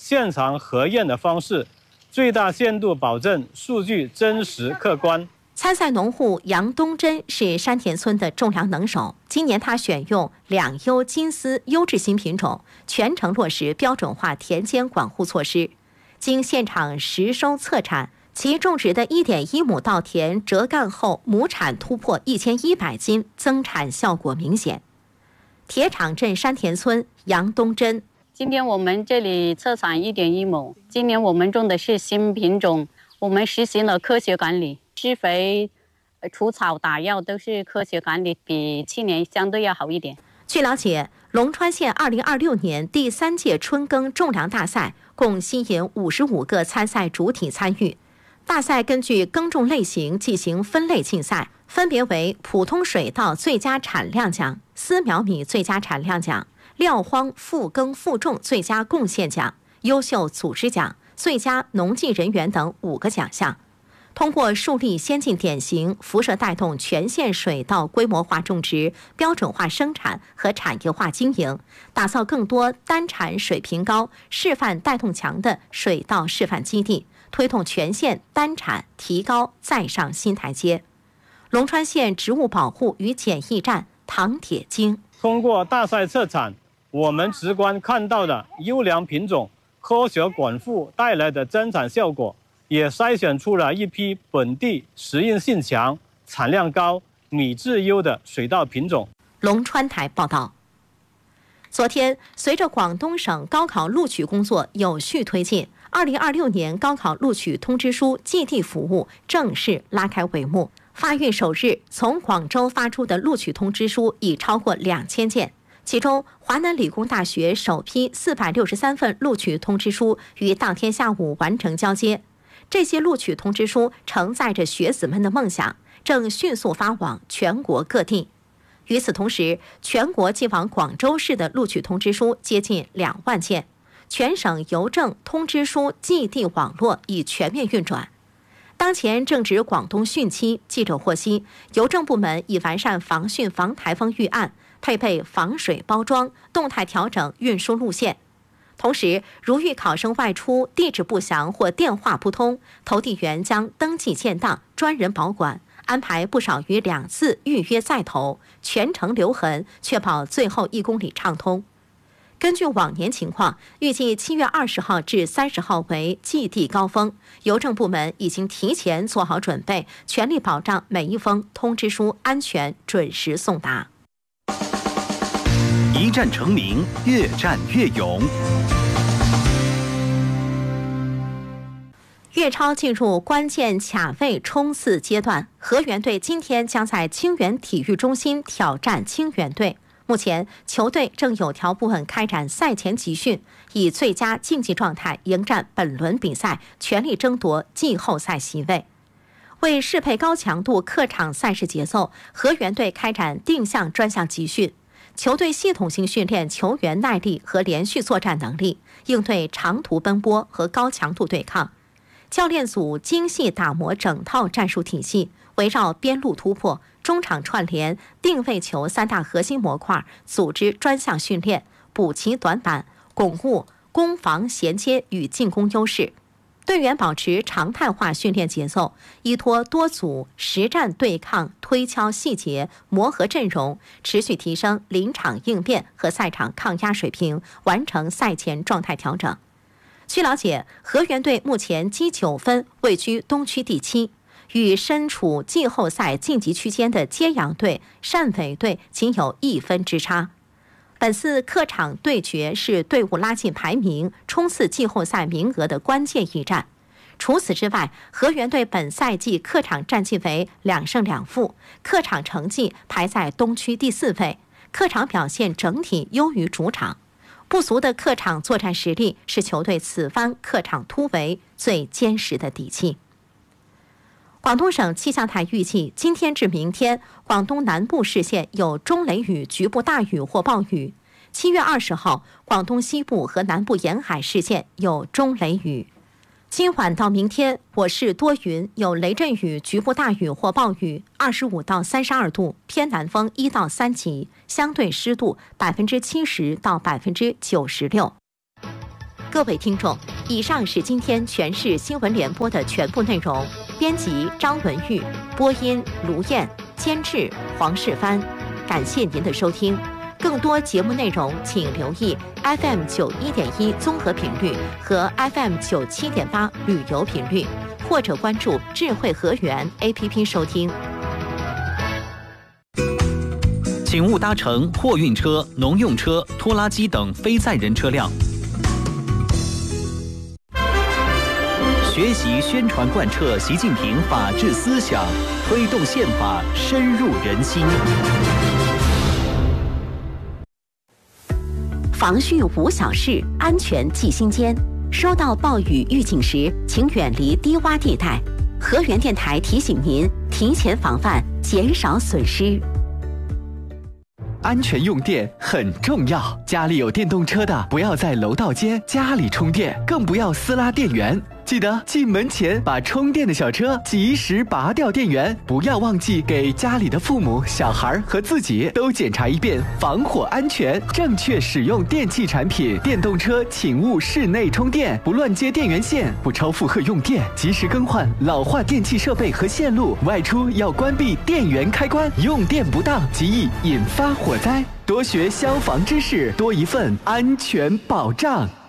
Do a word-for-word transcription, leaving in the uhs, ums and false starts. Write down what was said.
现场核验的方式，最大限度保证数据真实客观。 参赛农户杨东珍是山田村的种粮能手，今年他选用两优金丝优质新品种，全程落实标准化田间管护措施。经现场实收测产，其种植的 一点一亩稻田折干后亩产突破一千一百斤，增产效果明显。铁厂镇山田村杨东珍， 今天我们这里测产 一点一亩，今年我们种的是新品种，我们实行了科学管理，施肥、除草、打药都是科学管理，比去年相对要好一点。 据了解，龙川县二零二六年第三届春耕种粮大赛共吸引五十五个参赛主体参与。大赛根据耕种类型进行分类竞赛，分别为普通水稻最佳产量奖、丝苗米最佳产量奖、撂荒复耕复种最佳贡献奖、优秀组织奖、最佳农技人员等五个奖项。通过树立先进典型，辐射带动全县水稻规模化种植、标准化生产和产业化经营，打造更多单产水平高、示范带动强的水稻示范基地，推动全县单产提高再上新台阶。龙川县植物保护与检疫站唐铁晶， 通过大赛测产，我们直观看到的优良品种科学管护带来的增产效果，也筛选出了一批本地适应性强、产量高、米质优的水稻品种。 龙川台报道。昨天，随着广东省高考录取工作有序推进，二零二六年高考录取通知书寄递服务正式拉开帷幕。发运首日，从广州发出的录取通知书已超过两千件，其中华南理工大学首批四百六十三份录取通知书于当天下午完成交接。这些录取通知书承载着学子们的梦想，正迅速发往全国各地。与此同时，全国寄往广州市的录取通知书接近两万件，全省邮政通知书寄递网络已全面运转。当前正值广东汛期，记者获悉，邮政部门已完善防汛防台风预案，配备防水包装，动态调整运输路线。同时，如遇考生外出地址不详或电话不通，投递员将登记建档，专人保管，安排不少于两次预约再投，全程留痕，确保最后一公里畅通。根据往年情况，预计七月二十号至三十号为寄递高峰，邮政部门已经提前做好准备，全力保障每一封通知书安全准时送达。 一战成名，越战越勇。 粤超进入关键卡位冲刺阶段，河源队今天将在清源体育中心挑战清源队。目前，球队正有条不紊开展赛前集训，以最佳竞技状态迎战本轮比赛，全力争夺季后赛席位。为适配高强度客场赛事节奏，河源队开展定向专项集训，球队系统性训练球员耐力和连续作战能力，应对长途奔波和高强度对抗。教练组精细打磨整套战术体系，围绕边路突破、中场串联、定位球三大核心模块，组织专项训练，补齐短板，巩固攻防衔接与进攻优势。队员保持常态化训练节奏，依托多组实战对抗、推敲细节、磨合阵容，持续提升临场应变和赛场抗压水平，完成赛前状态调整。据了解，河源队目前积九分，位居东区第七，与身处季后赛晋级区间的揭阳队、汕尾队仅有一分之差。本次客场对决是队伍拉近排名、冲刺季后赛名额的关键一战。除此之外，河源队本赛季客场战绩为两胜两负，客场成绩排在东区第四位，客场表现整体优于主场。不俗的客场作战实力是球队此番客场突围最坚实的底气。广东省气象台预计，今天至明天，广东南部市县有中雷雨、局部大雨或暴雨。七月二十号，广东西部和南部沿海市县有中雷雨。今晚到明天，我市多云，有雷阵雨、局部大雨或暴雨，二十五到三十二度，偏南风一到三级，相对湿度百分之七十到百分之九十六。 各位听众，以上是今天全市新闻联播的全部内容。编辑张文玉，播音卢燕，监制黄世帆。感谢您的收听。更多节目内容，请留意 F M 九一点一综合频率和 F M 九七点八旅游频率，或者关注智慧河源 A P P 收听。 请勿搭乘货运车、农用车、拖拉机等非载人车辆。学习宣传贯彻习近平法治思想，推动宪法深入人心。 防汛无小事，安全记心间。收到暴雨预警时，请远离低洼地带。河源电台提醒您提前防范，减少损失。 安全用电很重要，家里有电动车的不要在楼道间家里充电，更不要私拉电源。记得进门前把充电的小车及时拔掉电源，不要忘记给家里的父母、小孩和自己都检查一遍防火安全，正确使用电器产品。电动车请勿室内充电，不乱接电源线，不超负荷用电，及时更换老化电器设备和线路。外出要关闭电源开关，用电不当极易引发火灾。多学消防知识，多一份安全保障。